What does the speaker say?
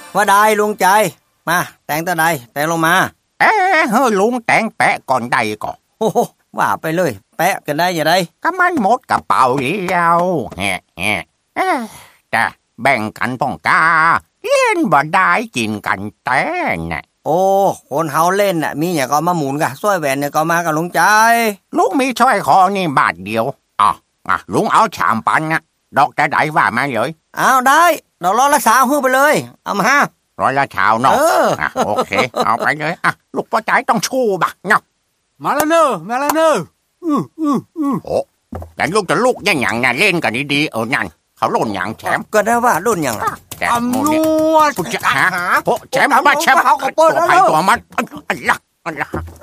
ว่าได้ลุงใจมาแต่งตาใดแต่งลงมาเฮ้ยลุงแต่งแปะก่อนใดก่อนโอ้ว่าไปเลยแปะกันได้อย่าได้ก็มันหมดกระเป๋าเดียวจะแบ่งกันป้องกาเล่นบ่ได้กินกันแต่น่ะโอ้คนเฮาเล่นน่ะมีอย่างก็มาหมุนกะสร้อยแหวนเนี่ยก็มากับลุงใจลุงมีช่อยคอนี่บาทเดียวลุงเอาชามปันนะดอกจะได้ว่ามาเลยเอาได้ดอก100ละ3หุ้ไปเลยเอามา 100ละชาวเนาะโอเคเอาไปเลยลูกป้าใจต้องชูบักเนาะมาแล้วเนอะโอ้แต่ลูกจะลูกยังอย่างน่ะเล่นกันดีๆนั่นเขาล่นอย่างแชมป์ก็ได้ว่าล่นอย่างอำนวยแชมป์มาแชมป์ตัวใครตัวมันอันละ